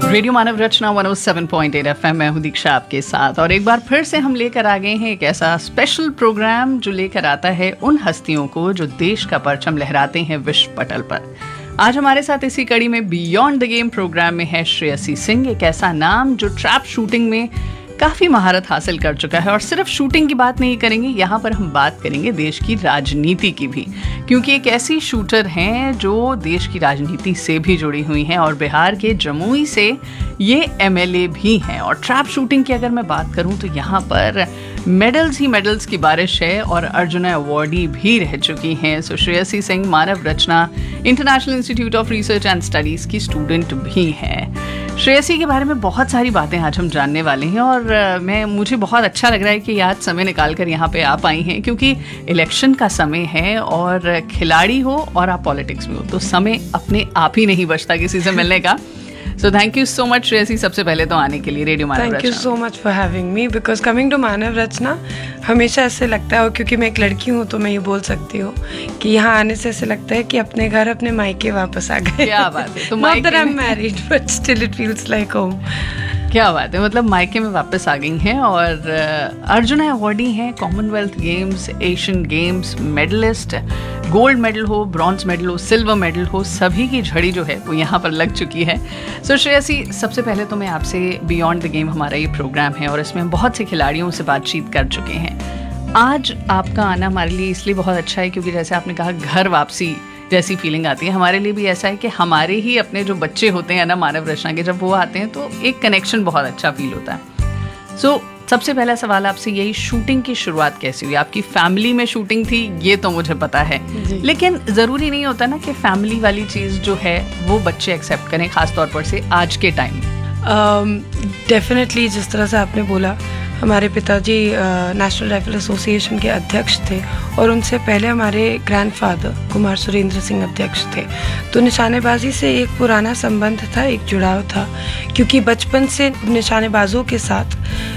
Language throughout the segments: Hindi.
रेडियो मानव रचना 107.8 FM में हूँ दीक्षा आपके साथ, और एक बार फिर से हम लेकर आ गए हैं एक ऐसा स्पेशल प्रोग्राम जो लेकर आता है उन हस्तियों को जो देश का परचम लहराते हैं विश्व पटल पर। आज हमारे साथ इसी कड़ी में बियॉन्ड द गेम प्रोग्राम में है श्रेयसी सिंह, एक ऐसा नाम जो ट्रैप शूटिंग में काफ़ी महारत हासिल कर चुका है। और सिर्फ शूटिंग की बात नहीं करेंगे, यहाँ पर हम बात करेंगे देश की राजनीति की भी, क्योंकि एक ऐसी शूटर हैं जो देश की राजनीति से भी जुड़ी हुई हैं और बिहार के जमुई से ये MLA भी हैं। और ट्रैप शूटिंग की अगर मैं बात करूँ तो यहाँ पर मेडल्स ही मेडल्स की बारिश है और अर्जुन अवार्डी भी रह चुकी हैं। सो श्रेयसी सिंह मानव रचना international institute of research and studies की स्टूडेंट भी हैं। श्रेयसी के बारे में बहुत सारी बातें आज हम जानने वाले हैं, और मुझे बहुत अच्छा लग रहा है कि आज समय निकाल कर यहाँ पे आप आई हैं, क्योंकि इलेक्शन का समय है और खिलाड़ी हो और आप पॉलिटिक्स में हो तो समय अपने आप ही नहीं बचता किसी से मिलने का। So thank you so much Shreyasi, सबसे पहले तो आने के लिए radio Manav Rachna. Thank you so much for having me, because coming to मानव रचना हमेशा ऐसे लगता है, और क्योंकि मैं एक लड़की हूँ तो मैं ये बोल सकती हूँ कि यहाँ आने से ऐसे लगता है कि अपने घर अपने मायके वापस आ गए। क्या बात है। तो not that I am married but still it feels like home. क्या बात है, मतलब मायके में वापस आ गई हैं। और अर्जुन अवार्डी हैं, Commonwealth games, Asian games medallist, gold medal हो, ब्रॉन्ज मेडल हो, सिल्वर मेडल हो, सभी की झड़ी जो है वो यहाँ पर लग चुकी है। सो श्रेयसी, सबसे पहले तो मैं आपसे, बियॉन्ड द गेम हमारा ये प्रोग्राम है और इसमें हम बहुत से खिलाड़ियों से बातचीत कर चुके हैं। आज आपका आना हमारे लिए इसलिए बहुत अच्छा है क्योंकि जैसे आपने कहा घर वापसी जैसी फीलिंग आती है। हमारे लिए भी ऐसा है कि हमारे ही अपने जो बच्चे होते हैं ना मानव रचना के, जब वो आते हैं तो एक कनेक्शन बहुत अच्छा फील होता है। सो सबसे पहला सवाल आपसे यही, शूटिंग की शुरुआत कैसी हुई? आपकी फैमिली में शूटिंग थी ये तो मुझे पता है, लेकिन ज़रूरी नहीं होता ना कि फैमिली वाली चीज़ जो है वो बच्चे एक्सेप्ट करें, खासतौर पर से आज के टाइम में। डेफिनेटली जिस तरह से आपने बोला, हमारे पिताजी नेशनल राइफल एसोसिएशन के अध्यक्ष थे और उनसे पहले हमारे ग्रैंडफादर कुमार सुरेंद्र सिंह अध्यक्ष थे। तो निशानेबाजी से एक पुराना संबंध था, एक जुड़ाव था, क्योंकि बचपन से निशानेबाजों के साथ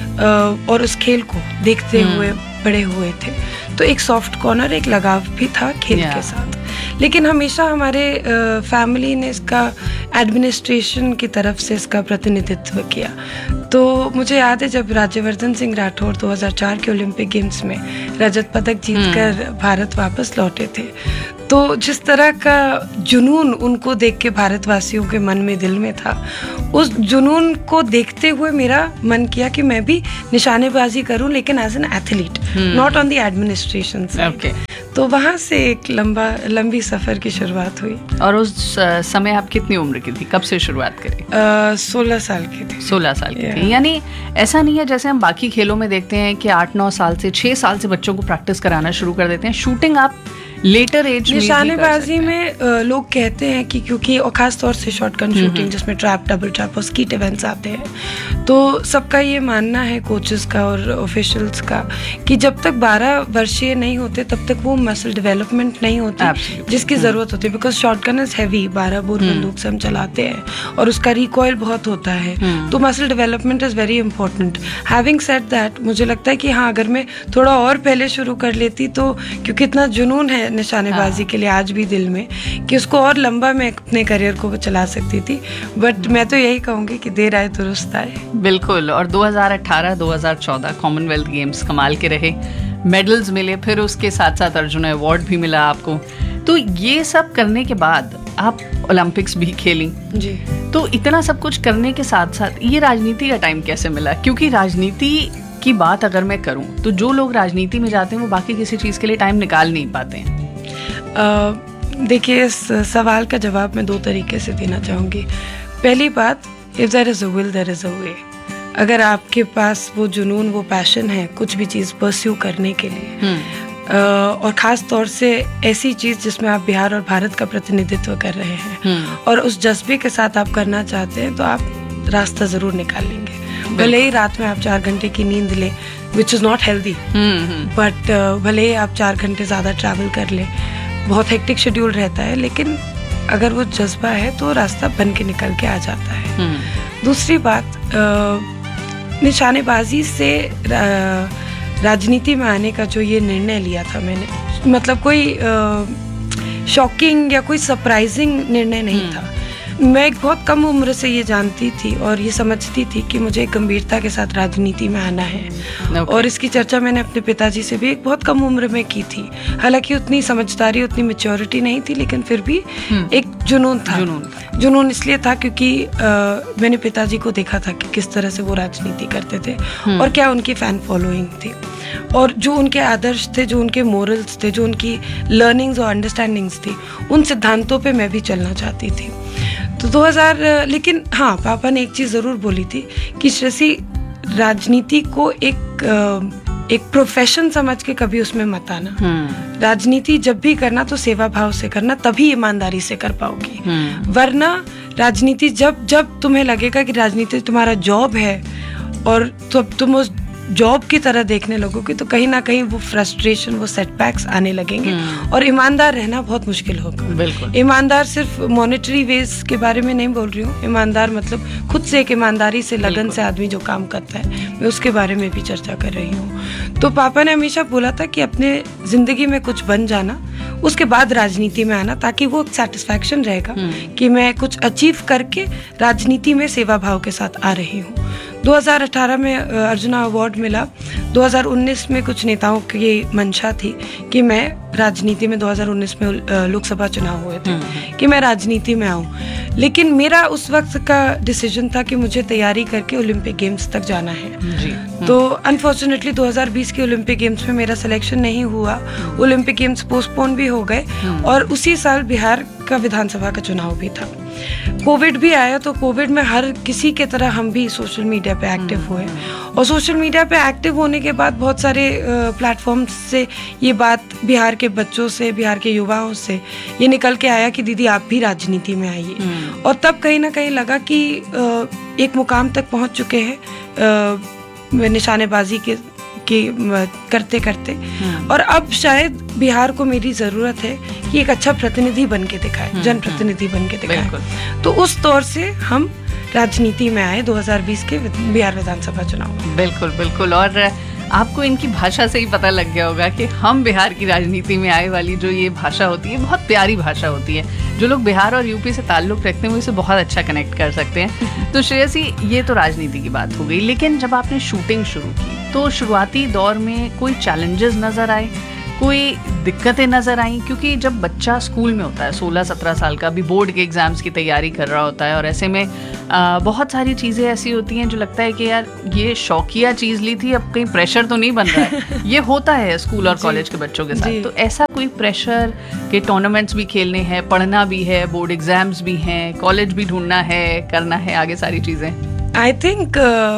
और उस खेल को देखते हुए बड़े हुए थे, तो एक सॉफ्ट कॉर्नर, एक लगाव भी था खेल के साथ। लेकिन हमेशा हमारे फैमिली ने इसका एडमिनिस्ट्रेशन की तरफ से इसका प्रतिनिधित्व किया। तो मुझे याद है जब राज्यवर्धन सिंह राठौर 2004 के ओलंपिक गेम्स में रजत पदक जीतकर भारत वापस लौटे थे, तो जिस तरह का जुनून उनको देख के भारतवासियों के मन में, दिल में था, उस जुनून को देखते हुए मेरा मन किया कि मैं भी निशानेबाजी करूं, लेकिन as an athlete, not on the administration side. तो वहाँ से एक लंबी सफ़र की शुरुआत हुई। और उस समय आप कितनी उम्र की थी, कब से शुरुआत करी? 16 साल की थी। 16 साल की थी। यानी ऐसा नहीं है जैसे हम बाकी खेलों में देखते हैं कि 8-9 साल से, 6 साल से बच्चों को प्रैक्टिस कराना शुरू कर देते हैं। शूटिंग आप लेटर एज में निशानेबाजी में लोग कहते हैं कि क्योंकि, और खास तौर से शॉटगन शूटिंग जिसमें ट्रैप, डबल ट्रैप और स्कीट इवेंट्स आते हैं, तो सबका ये मानना है, कोचेस का और ऑफिशियल्स का, कि जब तक 12 वर्षीय नहीं होते तब तक वो मसल डेवलपमेंट नहीं होती जिसकी ज़रूरत होती है। Because shotgun is heavy, 12 bore बंदूक से हम चलाते हैं और उसका रिकॉयल बहुत होता है, तो muscle development is very important. Having said that, मुझे लगता है कि हाँ, अगर मैं थोड़ा और पहले शुरू कर लेती तो, क्योंकि इतना जुनून है निशानेबाजी के लिए आज भी दिल में, कि उसको और लंबा मैं अपने करियर को चला सकती थी। बट मैं तो यही कहूँगी कि देर आए दुरुस्त आए। बिल्कुल। और 2018-2014 कॉमनवेल्थ गेम्स कमाल के रहे, मेडल्स मिले, फिर उसके साथ साथ अर्जुन अवार्ड भी मिला आपको। तो ये सब करने के बाद आप ओलंपिक्स भी खेली जी। तो इतना सब कुछ करने के साथ साथ ये राजनीति का टाइम कैसे मिला? क्योंकि राजनीति की बात अगर मैं करूं तो जो लोग राजनीति में जाते हैं वो बाकी किसी चीज़ के लिए टाइम निकाल नहीं पाते हैं। देखिए, इस सवाल का जवाब मैं 2 तरीके से देना चाहूँगी। पहली बात, if there is a will there is a वे। अगर आपके पास वो जुनून, वो पैशन है कुछ भी चीज़ परस्यू करने के लिए, और ख़ास तौर से ऐसी चीज़ जिसमें आप बिहार और भारत का प्रतिनिधित्व कर रहे हैं और उस जज्बे के साथ आप करना चाहते हैं, तो आप रास्ता ज़रूर निकाल लेंगे। भले ही रात में आप 4 घंटे की नींद लें, which is not healthy, but भले ही आप 4 घंटे ज़्यादा ट्रैवल कर लें, बहुत हेक्टिक शेड्यूल रहता है, लेकिन अगर वो जज्बा है तो रास्ता बन के निकल के आ जाता है। दूसरी बात, निशानेबाजी से राजनीति में आने का जो ये निर्णय लिया था मैंने, मतलब कोई शॉकिंग या कोई सरप्राइजिंग निर्णय नहीं था। मैं एक बहुत कम उम्र से ये जानती थी और ये समझती थी कि मुझे गंभीरता के साथ राजनीति में आना है। और इसकी चर्चा मैंने अपने पिताजी से भी एक बहुत कम उम्र में की थी। हालांकि उतनी समझदारी, उतनी मैच्योरिटी नहीं थी, लेकिन फिर भी एक जुनून था। जुनून इसलिए था क्योंकि मैंने पिताजी को देखा था कि किस तरह से वो राजनीति करते थे और क्या उनकी फैन फॉलोइंग थी, और जो उनके आदर्श थे, जो उनके मोरल्स थे, जो उनकी लर्निंग्स और अंडरस्टैंडिंग्स थी, उन सिद्धांतों पे मैं भी चलना चाहती थी। तो 2000 लेकिन हाँ, पापा ने एक चीज़ ज़रूर बोली थी कि श्रेयसी, राजनीति को एक प्रोफेशन समझ के कभी उसमें मत आना। राजनीति जब भी करना तो सेवा भाव से करना, तभी ईमानदारी से कर पाओगी। वरना राजनीति जब तुम्हें लगेगा कि राजनीति तुम्हारा जॉब है और तुम उस जॉब की तरह देखने लगोगे, तो कहीं ना कहीं वो फ्रस्ट्रेशन, वो सेटबैक्स आने लगेंगे और ईमानदार रहना बहुत मुश्किल होगा। बिल्कुल। ईमानदार सिर्फ मॉनेटरी वेज के बारे में नहीं बोल रही हूँ, ईमानदार मतलब खुद से एक ईमानदारी से, लगन से आदमी जो काम करता है, मैं उसके बारे में भी चर्चा कर रही हूँ। तो पापा ने हमेशा बोला था कि अपने जिंदगी में कुछ बन जाना, उसके बाद राजनीति में आना, ताकि वो सेटिस्फैक्शन रहेगा कि मैं कुछ अचीव करके राजनीति में सेवा भाव के साथ आ रही हूँ। 2018 में अर्जुना अवार्ड मिला। 2019 में कुछ नेताओं की मंशा थी कि मैं राजनीति में, 2019 में लोकसभा चुनाव हुए थे, कि मैं राजनीति में आऊं, लेकिन मेरा उस वक्त का डिसीजन था कि मुझे तैयारी करके ओलंपिक गेम्स तक जाना है जी। तो अनफॉर्चुनेटली 2020 के ओलंपिक गेम्स में मेरा सिलेक्शन नहीं हुआ। ओलंपिक गेम्स पोस्टपोन भी हो गए और उसी साल बिहार का विधानसभा का चुनाव भी था। कोविड भी आया, तो कोविड में हर किसी के तरह हम भी सोशल मीडिया पे एक्टिव हुए, और सोशल मीडिया पे एक्टिव होने के बाद बहुत सारे प्लेटफॉर्म्स से ये बात बिहार के बच्चों से, बिहार के युवाओं से ये निकल के आया कि दीदी आप भी राजनीति में आइए। और तब कहीं ना कहीं लगा कि एक मुकाम तक पहुंच चुके हैं निशानेबाजी के करते करते, और अब शायद बिहार को मेरी जरूरत है कि एक अच्छा प्रतिनिधि बन के दिखाए, जनप्रतिनिधि बन के दिखाए। तो उस तौर से हम राजनीति में आए 2020 के बिहार विधानसभा चुनाव। बिल्कुल बिल्कुल। और आपको इनकी भाषा से ही पता लग गया होगा कि हम बिहार की राजनीति में आए वाली जो ये भाषा होती है, बहुत प्यारी भाषा होती है। जो लोग बिहार और यूपी से ताल्लुक़ रखते हैं वो इसे बहुत अच्छा कनेक्ट कर सकते हैं। तो श्रेयसी, ये तो राजनीति की बात हो गई, लेकिन जब आपने शूटिंग शुरू की तो शुरुआती दौर में कोई चैलेंजेस नज़र आए, कोई दिक्कतें नज़र आई? क्योंकि जब बच्चा स्कूल में होता है 16-17 साल का, अभी बोर्ड के एग्ज़ाम्स की तैयारी कर रहा होता है, और ऐसे में बहुत सारी चीज़ें ऐसी होती हैं जो लगता है कि यार ये शौकिया चीज़ ली थी, अब कहीं प्रेशर तो नहीं बन रहा है। ये होता है स्कूल और कॉलेज के बच्चों के साथ। तो ऐसा कोई प्रेशर के टूर्नामेंट्स भी खेलने हैं, पढ़ना भी है, बोर्ड एग्ज़ाम्स भी हैं, कॉलेज भी ढूंढना है, करना है आगे सारी चीज़ें? आई थिंक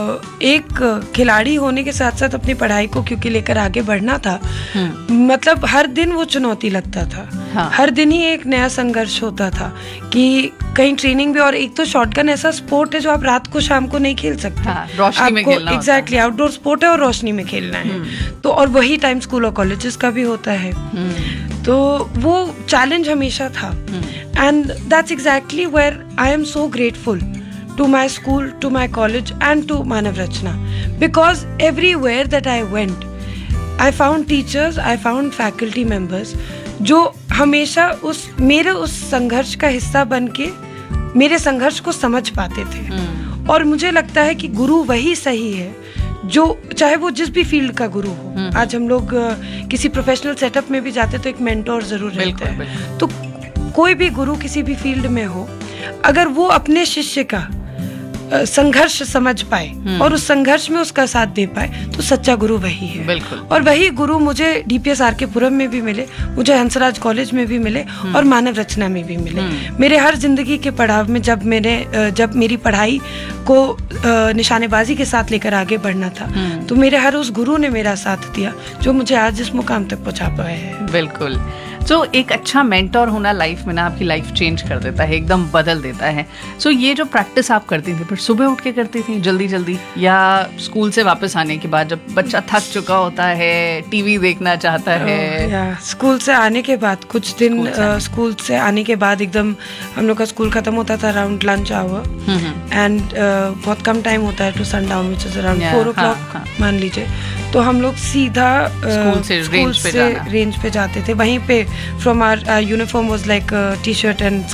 एक खिलाड़ी होने के साथ साथ अपनी पढ़ाई को क्योंकि लेकर आगे बढ़ना था, मतलब हर दिन वो चुनौती लगता था। हाँ। हर दिन ही एक नया संघर्ष होता था कि कहीं ट्रेनिंग भी, और एक तो शॉटगन ऐसा स्पोर्ट है जो आप रात को शाम को नहीं खेल सकते। हाँ, रोशनी में खेलना होता है। एग्जैक्टली, आउटडोर स्पोर्ट है और रोशनी में खेलना है। तो और वही टाइम स्कूल और कॉलेजेस का भी होता है। तो वो चैलेंज हमेशा था, and that's exactly where I am so grateful to my school, to my college and to Manav Rachna, because everywhere that I went I found teachers, I found faculty members जो हमेशा मेरे उस संघर्ष का हिस्सा बन के मेरे संघर्ष को समझ पाते थे। और मुझे लगता है कि गुरु वही सही है जो, चाहे वो जिस भी फील्ड का गुरु हो। आज हम लोग किसी प्रोफेशनल सेटअप में भी जाते तो एक मेंटोर जरूर रहता है। तो कोई भी गुरु किसी भी फील्ड में हो, अगर वो अपने शिष्य का संघर्ष समझ पाए और उस संघर्ष में उसका साथ दे पाए तो सच्चा गुरु वही है। बिल्कुल। और वही गुरु मुझे डीपीएस आरके पुरम में भी मिले, मुझे हंसराज कॉलेज में भी मिले और मानव रचना में भी मिले। मेरे हर जिंदगी के पड़ाव में जब मेरी पढ़ाई को निशानेबाजी के साथ लेकर आगे बढ़ना था, तो मेरे हर उस गुरु ने मेरा साथ दिया जो मुझे आज इस मुकाम तक पहुंचा पाया है। बिल्कुल। सो एक अच्छा मेंटोर होना लाइफ में ना आपकी लाइफ चेंज कर देता है, एकदम बदल देता है। सो ये जो प्रैक्टिस आप करती थी, फिर सुबह उठ के करती थी जल्दी, या स्कूल से वापस आने के बाद जब बच्चा थक चुका होता है, टीवी देखना चाहता है? स्कूल से आने के बाद कुछ दिन, स्कूल से आने के बाद एकदम हम लोग का स्कूल खत्म होता था अराउंड लंच आवर, एंड बहुत कम टाइम होता है to sundown, which is around 4 o'clock मान लीजिए। तो हम लोग सीधा स्कूल से रेंज पे जाते थे। वहीं पे from our uniform was like T-shirt and skirt,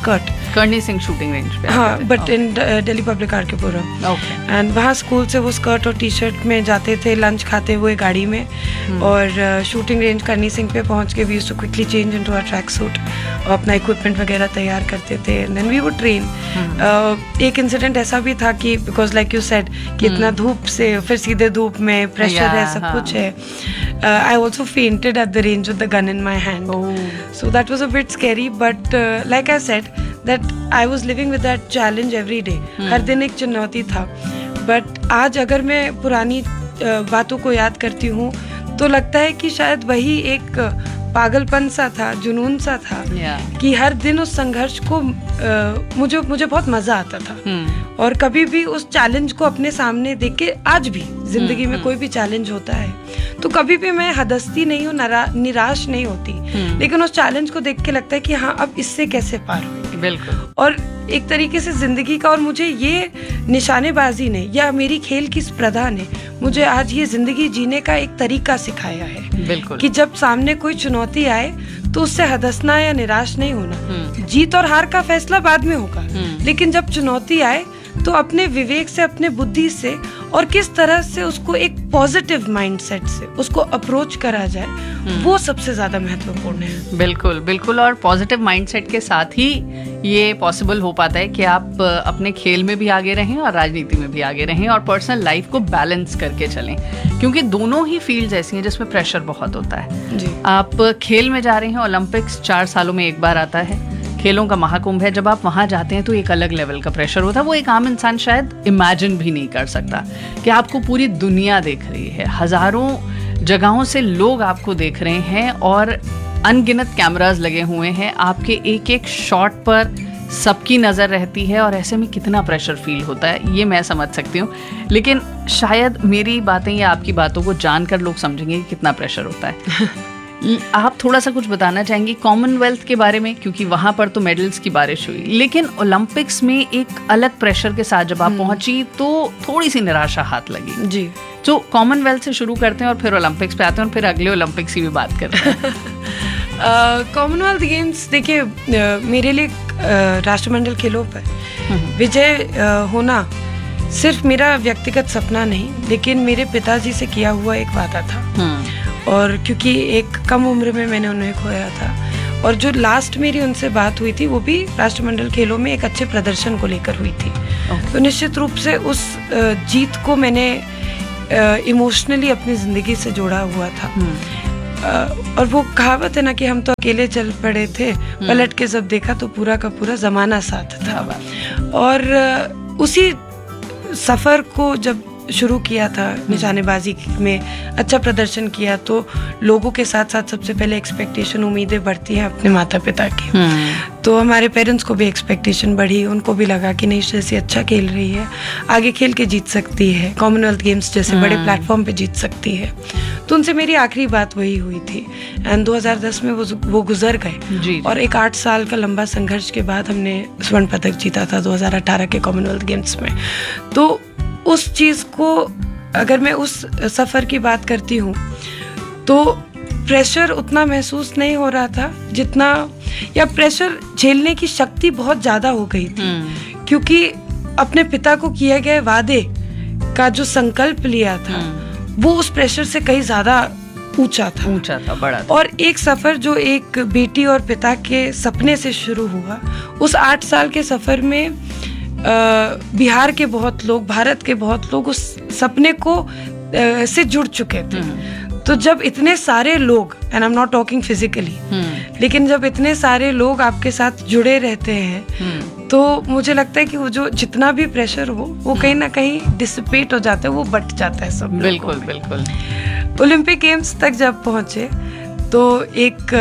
Karni Singh shooting range पे? हाँ, but in Delhi public art के पूरा। ओके। एंड वहाँ स्कूल से वो स्कर्ट और टी शर्ट में जाते थे, लंच खाते हुए गाड़ी में, और शूटिंग रेंज कर्णी सिंह पे पहुँच के we used to quickly change into our track suit और अपना इक्विपमेंट वगैरह तैयार करते थे, and then we would train. एक इंसिडेंट ऐसा भी था कि बिकॉज लाइक यू सेड कि इतना धूप से फिर सीधे धूप में प्रेशर है, सब कुछ है। I also fainted at the range with the gun in my hand, so that was a bit scary, but like I said that I was living with that challenge every day. हर दिन एक चुनौती था। बट आज अगर मैं पुरानी बातों को याद करती हूँ तो लगता है कि शायद वही एक पागलपन सा था, जुनून सा था, कि हर दिन उस संघर्ष को मुझे बहुत मजा आता था। और कभी भी उस चैलेंज को अपने सामने देख के, आज भी जिंदगी में कोई भी चैलेंज होता है तो कभी भी मैं हदस्ती नहीं हूँ, निराश नहीं होती, लेकिन उस चैलेंज को देख के लगता है कि हाँ, अब इससे कैसे पार होगी। बिल्कुल। और एक तरीके से जिंदगी का, और मुझे ये निशानेबाजी ने या मेरी खेल की स्पर्धा ने मुझे आज ये जिंदगी जीने का एक तरीका सिखाया है। बिल्कुल। कि जब सामने कोई चुनौती आए तो उससे हदसना या निराश नहीं होना। जीत और हार का फैसला बाद में होगा, लेकिन जब चुनौती आए तो अपने विवेक से, अपने बुद्धि से, और किस तरह से उसको एक पॉजिटिव माइंडसेट से उसको अप्रोच करा जाए, वो सबसे ज्यादा महत्वपूर्ण है। बिल्कुल बिल्कुल। और पॉजिटिव माइंडसेट के साथ ही ये पॉसिबल हो पाता है कि आप अपने खेल में भी आगे रहें और राजनीति में भी आगे रहें और पर्सनल लाइफ को बैलेंस करके चलें, क्योंकि दोनों ही फील्ड्स ऐसी हैं जिसमें प्रेशर बहुत होता है। जी। आप खेल में जा रहे हैं, ओलंपिक्स 4 सालों में एक बार आता है, खेलों का महाकुंभ है। जब आप वहाँ जाते हैं तो एक अलग लेवल का प्रेशर होता है, वो एक आम इंसान शायद इमेजिन भी नहीं कर सकता कि आपको पूरी दुनिया देख रही है, हजारों जगहों से लोग आपको देख रहे हैं और अनगिनत कैमरास लगे हुए हैं, आपके एक एक शॉट पर सबकी नज़र रहती है, और ऐसे में कितना प्रेशर फील होता है ये मैं समझ सकती हूँ। लेकिन शायद मेरी बातें या आपकी बातों को जानकर लोग समझेंगे कि कितना प्रेशर होता है। आप थोड़ा सा कुछ बताना चाहेंगी कॉमनवेल्थ के बारे में, क्योंकि वहाँ पर तो मेडल्स की बारिश हुई, लेकिन ओलंपिक्स में एक अलग प्रेशर के साथ जब आप पहुंची तो थोड़ी सी निराशा हाथ लगी। जी। तो कॉमनवेल्थ से शुरू करते हैं और फिर ओलंपिक्स पे आते हैं और फिर अगले ओलंपिक्स की भी बात करते हैं। कॉमनवेल्थ गेम्स, देखिए, मेरे लिए राष्ट्रमंडल खेलों पर विजय होना सिर्फ मेरा व्यक्तिगत सपना नहीं, लेकिन मेरे पिताजी से किया हुआ एक वादा था। और क्योंकि एक कम उम्र में मैंने उन्हें खोया था, और जो लास्ट मेरी उनसे बात हुई थी वो भी राष्ट्रमंडल खेलों में एक अच्छे प्रदर्शन को लेकर हुई थी। तो निश्चित रूप से उस जीत को मैंने इमोशनली अपनी ज़िंदगी से जोड़ा हुआ था। और वो कहावत है ना कि हम तो अकेले चल पड़े थे, पलट के जब देखा तो पूरा का पूरा ज़माना साथ था। और उसी सफ़र को जब शुरू किया था, निशानेबाजी में अच्छा प्रदर्शन किया, तो लोगों के साथ साथ सबसे पहले एक्सपेक्टेशन, उम्मीदें बढ़ती हैं अपने माता पिता की। तो हमारे पेरेंट्स को भी एक्सपेक्टेशन बढ़ी, उनको भी लगा कि नहीं, जैसे अच्छा खेल रही है, आगे खेल के जीत सकती है, कॉमनवेल्थ गेम्स जैसे बड़े प्लेटफॉर्म पे जीत सकती है। तो उनसे मेरी आखिरी बात वही हुई थी, एंड 2010 में वो गुजर गए। और एक 8 साल का लंबा संघर्ष के बाद हमने स्वर्ण पदक जीता था 2018 के कॉमनवेल्थ गेम्स में। तो उस चीज़ को, अगर मैं उस सफ़र की बात करती हूँ, तो प्रेशर उतना महसूस नहीं हो रहा था जितना, या प्रेशर झेलने की शक्ति बहुत ज़्यादा हो गई थी, क्योंकि अपने पिता को किए गए वादे का जो संकल्प लिया था वो उस प्रेशर से कहीं ज़्यादा ऊंचा था, बड़ा था। और एक सफ़र जो एक बेटी और पिता के सपने से शुरू हुआ, उस 8 साल के सफ़र में बिहार के बहुत लोग, भारत के बहुत लोग उस सपने को से जुड़ चुके थे। तो जब इतने सारे लोग, and I am not talking physically, लेकिन जब इतने सारे लोग आपके साथ जुड़े रहते हैं, तो मुझे लगता है कि वो जो जितना भी प्रेशर हो वो कहीं ना कहीं डिसिपेट हो जाता है, वो बट जाता है सब। बिल्कुल बिल्कुल। ओलंपिक गेम्स तक जब पहुंचे तो एक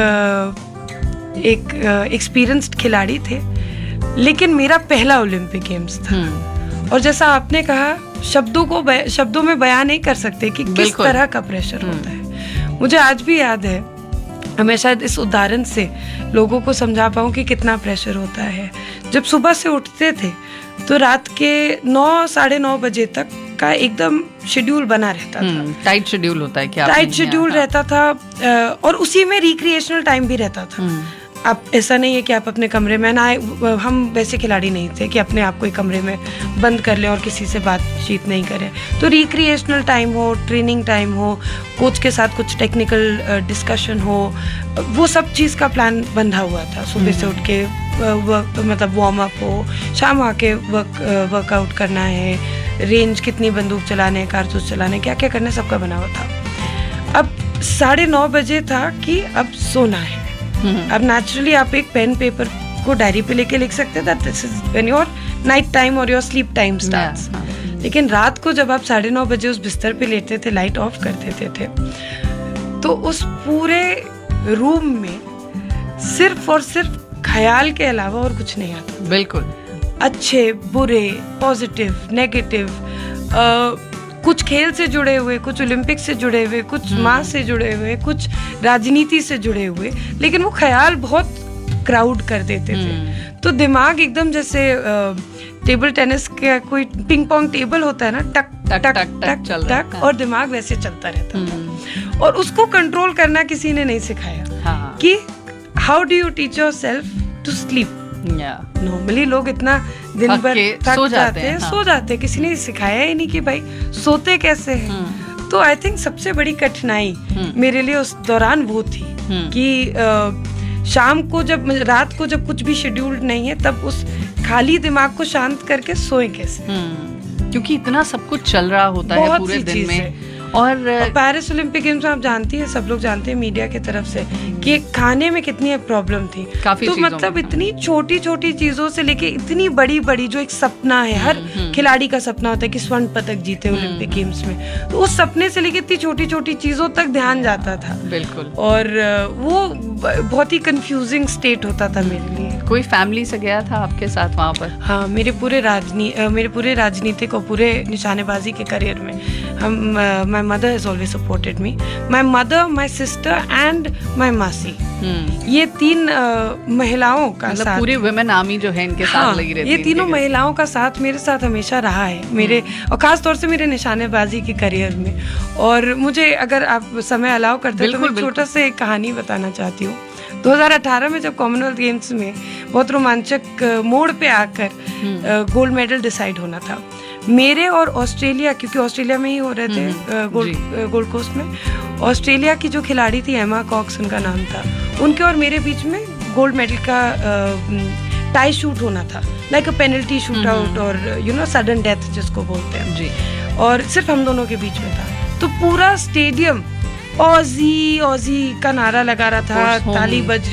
एक्सपीरियंस्ड खिलाड़ी थे, लेकिन मेरा पहला ओलंपिक गेम्स था। और जैसा आपने कहा, शब्दों में बयान नहीं कर सकते कि किस तरह का प्रेशर होता है। मुझे आज भी याद है, मैं शायद इस उदाहरण से लोगों को समझा पाऊँ कि कितना प्रेशर होता है। जब सुबह से उठते थे तो रात के 9, साढ़े 9 बजे तक का एकदम शेड्यूल बना रहता था। टाइट शेड्यूल होता है क्या? टाइट शेड्यूल रहता था, और उसी में रिक्रिएशनल टाइम भी रहता था। आप ऐसा नहीं है कि आप अपने कमरे में ना, हम वैसे खिलाड़ी नहीं थे कि अपने आप को एक कमरे में बंद कर लें और किसी से बातचीत नहीं करें। तो रिक्रिएशनल टाइम हो, ट्रेनिंग टाइम हो, कोच के साथ कुछ टेक्निकल डिस्कशन हो, वो सब चीज़ का प्लान बंधा हुआ था। सुबह से उठ के मतलब वार्म अप हो, शाम आके वर्कआउट करना है, रेंज कितनी बंदूक चलाने, कारतूस चलाने, क्या क्या करना, सबका बना हुआ था। अब 9:30 बजे था कि अब सोना है। अब नेचुरली आप एक पेन पेपर को डायरी पे लेके लिख सकते थे this is when your night time और योर स्लीप टाइम स्टार्ट्स। लेकिन रात को जब आप 9:30 बजे उस बिस्तर पे लेटते थे, लाइट ऑफ कर देते थे, तो उस पूरे रूम में सिर्फ और सिर्फ ख्याल के अलावा और कुछ नहीं आता। बिल्कुल। अच्छे, बुरे, पॉजिटिव, नेगेटिव, कुछ खेल से जुड़े हुए, कुछ ओलंपिक से जुड़े हुए, कुछ माँ से जुड़े हुए, कुछ राजनीति से जुड़े हुए, लेकिन वो ख्याल बहुत क्राउड कर देते थे। तो दिमाग एकदम जैसे टेबल टेनिस का कोई पिंग पोंग टेबल होता है ना, टक टक टक टक टक, टक, और दिमाग वैसे चलता रहता था। और उसको कंट्रोल करना किसी ने नहीं सिखाया कि how do you teach your self to sleep. Normally लोग इतना दिन भर थक जाते हैं, सो जाते हैं, किसी ने सिखाया ही नहीं कि भाई सोते कैसे हैं। तो आई थिंक सबसे बड़ी कठिनाई मेरे लिए उस दौरान वो थी कि शाम को जब, रात को जब कुछ भी शेड्यूल्ड नहीं है, तब उस खाली दिमाग को शांत करके सोए कैसे, क्योंकि इतना सब कुछ चल रहा होता है पूरे दिन में। और पेरिस ओलंपिक गेम्स में आप जानती हैं, सब लोग जानते हैं मीडिया की तरफ से, कि खाने में कितनी प्रॉब्लम थी। तो मतलब इतनी छोटी छोटी चीजों से लेके इतनी बड़ी बड़ी, जो एक सपना है, हर खिलाड़ी का सपना होता है कि स्वर्ण पदक जीते ओलंपिक गेम्स में, तो उस सपने से लेके इतनी छोटी छोटी चीजों तक ध्यान जाता था। बिल्कुल। और वो बहुत ही कंफ्यूजिंग स्टेट होता था मेरे लिए। कोई फैमिली से गया था आपके साथ वहाँ पर? हाँ, मेरे पूरे राजनीतिक और पूरे निशानेबाजी के करियर में हम my mother has always supported me. My mother, my sister and my मासी, ये 3 महिलाओं का मतलब साथ, पूरे वुमेन आर्मी जो है इनके साथ लगी रहती है। ये तीनों महिलाओं का साथ मेरे साथ हमेशा रहा है मेरे, और खास तौर से मेरे निशानेबाजी के करियर में। और मुझे, अगर आप समय अलाउ करते हैं, तो मैं छोटा सा एक कहानी बताना चाहती हूँ। 2018 में जब कॉमनवेल्थ गेम्स में बहुत रोमांचक मोड़ पे आकर गोल्ड मेडल डिसाइड होना था, मेरे और ऑस्ट्रेलिया, क्योंकि ऑस्ट्रेलिया में ही हो रहे थे गोल्ड कोस्ट में, ऑस्ट्रेलिया की जो खिलाड़ी थी एमा कॉक्स उनका नाम था, उनके और मेरे बीच में गोल्ड मेडल का टाई शूट होना था, like a penalty shoot out, और यू नो सडन डेथ जिसको बोलते हैं जी। और सिर्फ हम दोनों के बीच में था। तो पूरा स्टेडियम ऑजी ऑजी का नारा लगा रहा था, ताली बज